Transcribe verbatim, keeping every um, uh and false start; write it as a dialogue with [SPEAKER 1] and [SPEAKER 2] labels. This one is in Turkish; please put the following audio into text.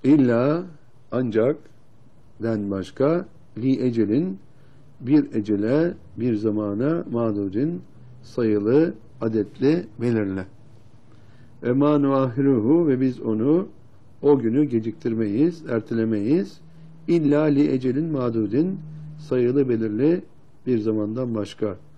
[SPEAKER 1] İlla ancak den başka li ecelin bir ecele bir zamana madudin sayılı adetli belirle. Ve ma nuahiruhu ve biz onu o günü geciktirmeyiz, ertelemeyiz. İlla li ecelin madudin sayılı belirli bir zamandan başka.